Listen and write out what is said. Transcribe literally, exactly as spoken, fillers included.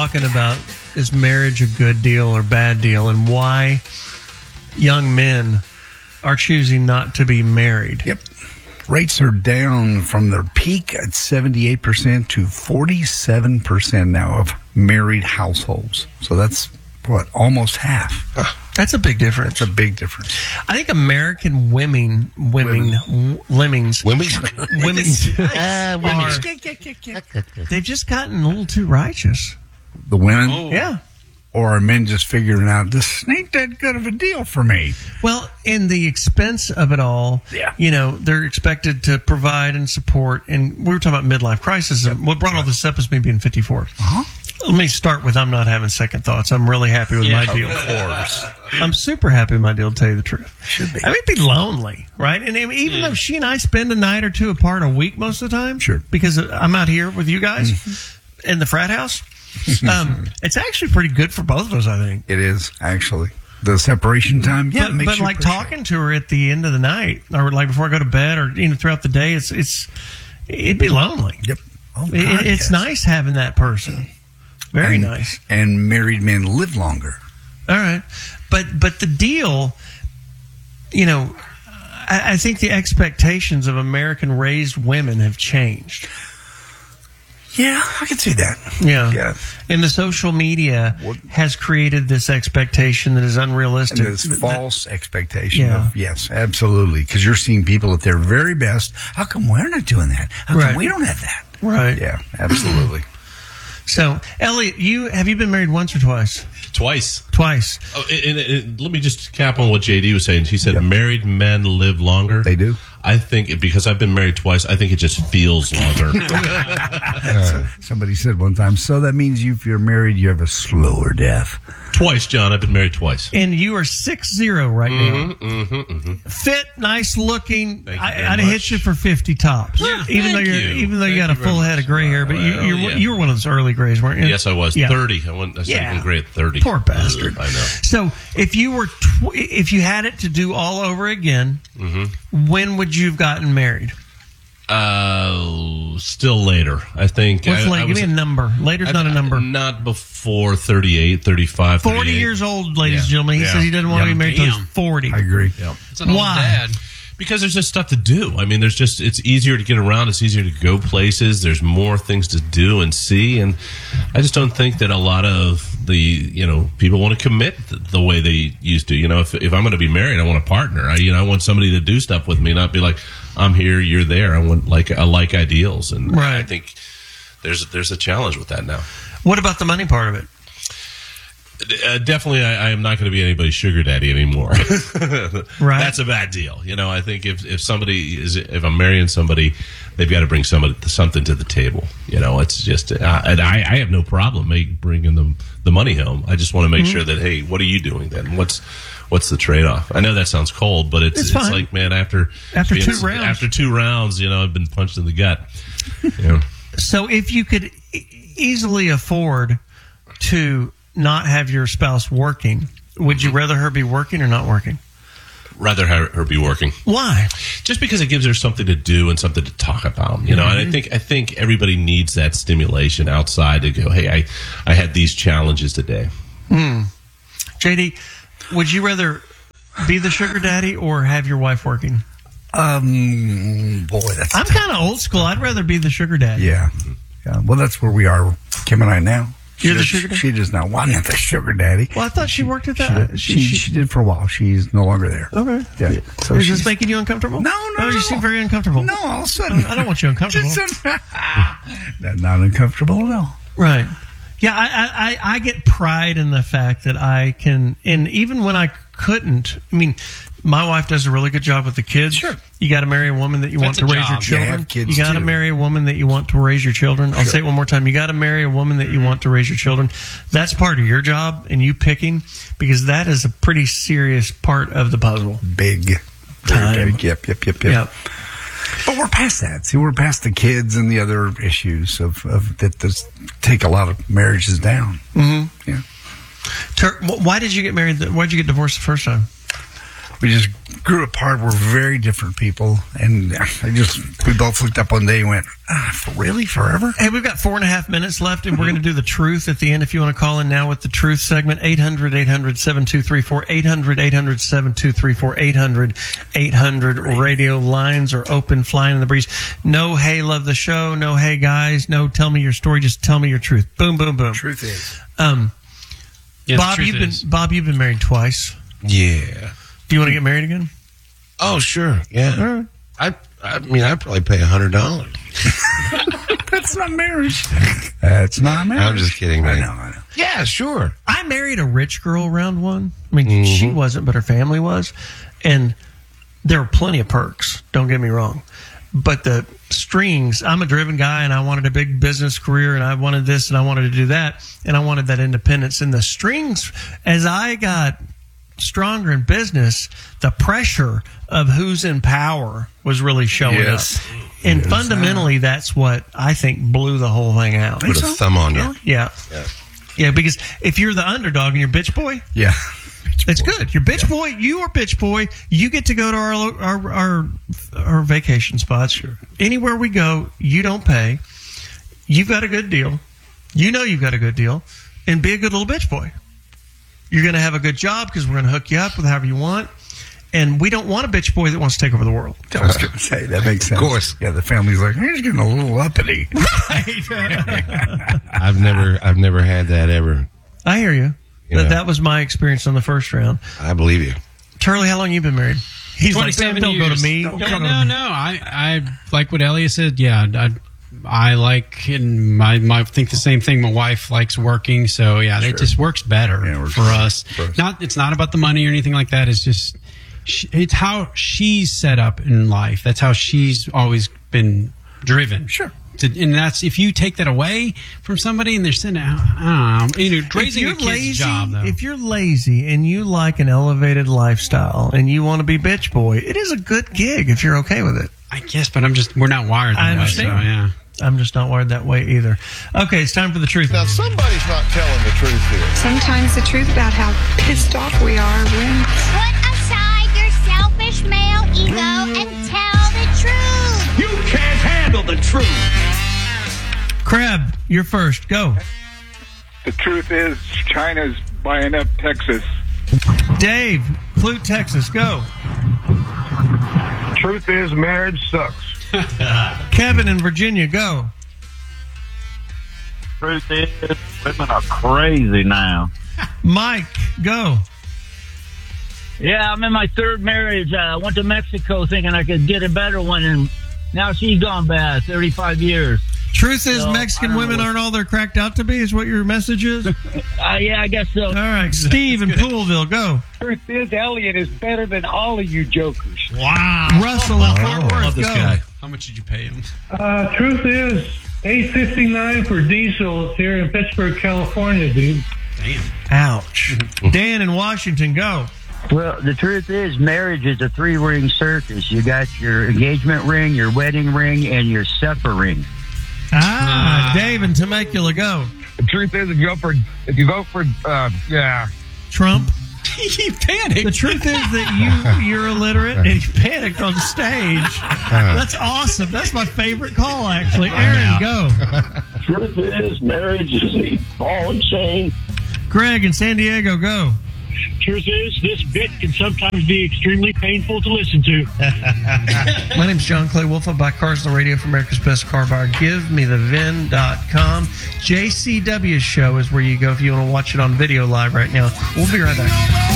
talking about is marriage a good deal or bad deal, and why young men are choosing not to be married. Yep. Rates are down from their peak at seventy-eight percent to forty-seven percent now of married households. So that's, what, almost half. That's a big difference. That's a big difference. I think American women, women, w- lemmings, Women's. women's, uh, women's. are, they've just gotten a little too righteous. The women? Oh. Yeah. Or are men just figuring out, this ain't that good of a deal for me? Well, in the expense of it all, Yeah. you know, they're expected to provide and support. And we were talking about midlife crisis. And what brought all this up is me being fifty-four. Uh-huh. Let me start with I'm not having second thoughts. I'm really happy with Yeah, my deal. Of course. I'm super happy with my deal, to tell you the truth. Should be. I mean, it'd be lonely, right? And even though she and I spend a night or two apart a week most of the time, Sure. because I'm out here with you guys Mm-hmm. in the frat house, um, it's actually pretty good for both of us, I think. It is, actually. The separation time, yeah, it but makes but you like appreciate talking to her at the end of the night, or like before I go to bed, or you know throughout the day, it's it's it'd be lonely. it. Yep. Oh, It- God, it's yes. nice having that person. Very and, nice. And married men live longer. All right, but but the deal, you know, I, I think the expectations of American-raised women have changed. Yeah, I can see that. Yeah, Yeah. And the social media What- has created this expectation that is unrealistic. And this That- false expectation Yeah. of, yes, absolutely. Because you're seeing people at their very best. How come we're not doing that? How come Right. we don't have that? Right. Yeah, absolutely. So, Elliot, you have you been married once or twice? Twice. Twice. Oh, and, and, and let me just cap on what J D was saying. She said married men live longer. They do. I think it, because I've been married twice, I think it just feels longer. Somebody said one time, so that means you, if you're married, you have a slower death. Twice, John. I've been married twice. And you are six zero right now. Mm-hmm, mm-hmm. Fit, nice looking. Thank you I, very I'd have much. hit you for fifty tops. Yeah, even though thank you're, you. even though you Thank got a you very full head much. of gray hair, but you, Well, you're, yeah. you were one of those early grays, weren't you? Yes, I was. Yeah. thirty. I went I started Yeah. in grade thirty. Poor bastard. I know. So, if you were, tw- if you had it to do all over again, Mm-hmm. when would you have gotten married? Uh, still later. I think. What's I, late? I Give was- me a number. Later's I- not a number. Not before thirty-eight, thirty-five, Forty thirty-eight. years old, ladies and Yeah. gentlemen. He Yeah. said he doesn't want to Yeah. be married until he's Damn. forty. I agree. Yeah. It's an old Why? dad. Because there's just stuff to do. I mean, there's just, it's easier to get around. It's easier to go places. There's more things to do and see. And I just don't think that a lot of the, you know, people want to commit the, the way they used to. You know, if, if I'm going to be married, I want a partner. I, you know, I want somebody to do stuff with me, not be like, I'm here, you're there. I want like, I like ideals. And Right. I think there's, there's a challenge with that now. What about the money part of it? Uh, definitely, I, I am not going to be anybody's sugar daddy anymore. Right. That's a bad deal. You know, I think if, if somebody is, if I'm marrying somebody, they've got to bring somebody something to the table. You know, it's just, uh, and I, I have no problem make, bringing them the money home. I just want to make Mm-hmm. sure that, hey, what are you doing then? What's what's the trade off? I know that sounds cold, but it's It's it's, fine. like, man, after After being- two rounds. after two rounds, you know, I've been punched in the gut. You know. So if you could e- easily afford to not have your spouse working, would you rather her be working or not working? Rather have her be working. Why? Just because it gives her something to do and something to talk about, you know. And I think I think everybody needs that stimulation outside to go, hey, I, I had these challenges today. J D, would you rather be the sugar daddy or have your wife working? Um, boy, that's I'm kind of old school. I'd rather be the sugar daddy. yeah, yeah. Well, that's where we are, Kim and I now. You're the does- sugar daddy? She does not want the sugar daddy. Well, I thought she worked at She, that. did- she, she did for a while. She's no longer there. Okay. Yeah. So Is she's this making you uncomfortable? No, no, Oh, you no. seem very uncomfortable. no. All of a sudden, I don't want you uncomfortable. Just, not, not uncomfortable at all. Right. Yeah, I, I, I I get pride in the fact that I can, and even when I couldn't, I mean, my wife does a really good job with the kids. Sure. You got to marry a woman that you That's want to a raise your job. You children. have kids, you got to too. marry a woman that you want to raise your children. I'll say it one more time. You got to marry a woman that you want to raise your children. That's part of your job, and you picking, because that is a pretty serious part of the puzzle. Big Time. Very big. Yep, yep, yep, yep. Yep. But we're past that. See, we're past the kids and the other issues of, of that does take a lot of marriages down. Mm-hmm. Yeah. Tur- wh- why did you get married? Why did you get divorced the first time? we just grew apart. We're very different people, and I just we both looked up one day and went, ah, for really forever? Hey, we've got four and a half minutes left, and we're going to do the truth at the end. If you want to call in now with the truth segment, eight hundred, eight hundred, seven two three four, eight hundred, eight hundred, seven two three four, eight hundred, eight hundred. Radio lines are open, flying in the breeze. No, hey, love the show. No, hey, guys. No, tell me your story. Just tell me your truth. Boom, boom, boom. Truth is, um, Yes, Bob, truth you've been is. Bob, you've been married twice. Yeah. Do you want to get married again? Oh, sure. Yeah. All right. I I mean, I'd probably pay a hundred dollars. that's not marriage. That's not marriage. I'm just kidding, I man. know, I know. Yeah, sure. I married a rich girl round one. I mean, Mm-hmm. she wasn't, but her family was. And there were plenty of perks, don't get me wrong. But the strings, I'm a driven guy, and I wanted a big business career, and I wanted this, and I wanted to do that, and I wanted that independence. And the strings, as I got stronger in business, the pressure of who's in power was really showing Yes. up. And fundamentally, that's what I think blew the whole thing out. Put a thumb on you. Yeah. Yeah. Yeah, because if you're the underdog and you're bitch boy, Yeah. it's good. You're bitch boy. You are bitch boy. You get to go to our lo- our our, our vacation spots. Sure. Anywhere we go, you don't pay. You've got a good deal. You know you've got a good deal, and be a good little bitch boy. You're going to have a good job because we're going to hook you up with however you want. And we don't want a bitch boy that wants to take over the world. I was going to say, that makes sense. Of course. Yeah, the family's like, he's getting a little uppity. I've never I've never had that ever. I hear you. Yeah. That, that was my experience on the first round. I believe you. Turley, how long you been married? He's like, twenty-seven don't years. go to me. No, Don't go to no, me. no. I, I like what Elliot said. Yeah, I, I like and my, my think the same thing. My wife likes working, so yeah, it just works better Yeah, it works for better us. for us. Not, it's not about the money or anything like that. It's just she, it's how she's set up in life. That's how she's always been driven. Sure. To, and that's if you take that away from somebody and they're sitting out, I don't know, you know, raising a If kid's you're lazy, job though. if you're lazy and you like an elevated lifestyle and you want to be bitch boy, it is a good gig if you're okay with it. I guess, but I'm just we're not wired that I way. understand. So, yeah. I'm just not wired that way either. Okay, it's time for the truth. Now, somebody's not telling the truth here. Sometimes the truth about how pissed off we are wins. Put aside your selfish male ego and tell the truth. You can't handle the truth. Crab, you're first. Go. The truth is, China's buying up Texas. Dave, Clute, Texas. Go. Truth is, marriage sucks. Kevin in Virginia. Go. Truth is, women are crazy now. Mike, go. Yeah, I'm in my third marriage. I uh, went to Mexico thinking I could get a better one, and now she's gone bad. thirty-five years. Truth is, No, Mexican I don't women know. aren't all they're cracked out to be, is what your message is? All Uh, yeah, I guess so. right, Steve in Poolville. Go. Truth is, Elliot is better than all of you jokers. Wow. Russell in Fort Worth. Love this Go. guy. How much did you pay him? Uh, truth is, eight fifty-nine for diesel here in Pittsburgh, California, dude. Damn. Ouch. Dan in Washington. Go. Well, the truth is, marriage is a three-ring circus. You got your engagement ring, your wedding ring, and your supper ring. Ah, Dave in Temecula. Go. The truth is, if you vote for, if you vote for, uh, yeah. Trump. He panicked. The truth is that you, you're illiterate and you panicked on stage. That's awesome. That's my favorite call, actually. Aaron, go. Truth is, marriage is a ball and chain. Greg in San Diego. Go. Truth is, this bit can sometimes be extremely painful to listen to. My name's John Clay Wolf. I buy cars on the radio for America's Best Car Buyer. Give me the V I N dot com. J C W Show is where you go if you want to watch it on video live right now. We'll be right back.